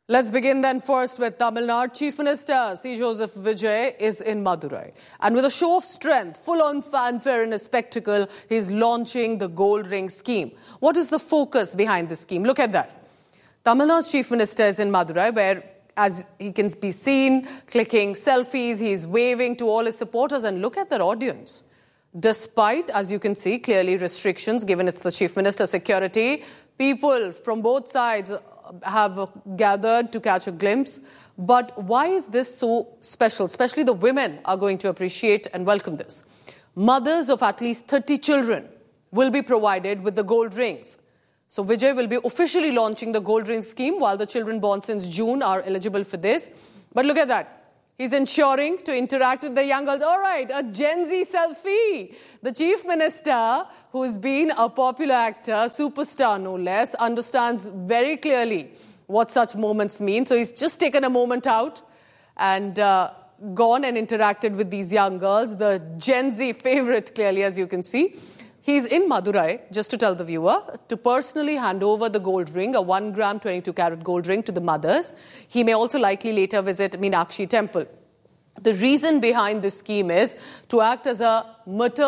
Let's begin then first with Tamil Nadu. Chief Minister C. Joseph Vijay is in Madurai. And with a show of strength, full-on fanfare and a spectacle, he's launching the Gold Ring scheme. What is the focus behind this scheme? Look at that. Tamil Nadu's Chief Minister is in Madurai, where, as he can be seen, clicking selfies, he's waving to all his supporters. And look at that audience. Despite, as you can see, clearly restrictions, given it's the Chief Minister's security, people from both sides have gathered to catch a glimpse. But why is this so special? Especially the women are going to appreciate and welcome this. Mothers of at least 30 children will be provided with the gold rings. So Vijay will be officially launching the gold ring scheme, while the children born since June are eligible for this. But look at that. He's ensuring to interact with the young girls. All right, a Gen Z selfie. The Chief Minister, who's been a popular actor, superstar no less, understands very clearly what such moments mean. So he's just taken a moment out and gone and interacted with these young girls. The Gen Z favorite, clearly, as you can see. He's in Madurai, just to tell the viewer, to personally hand over the gold ring, a 1 gram 22 carat gold ring, to the mothers. He may also likely later visit Meenakshi Temple. The reason behind this scheme is to act as a maternal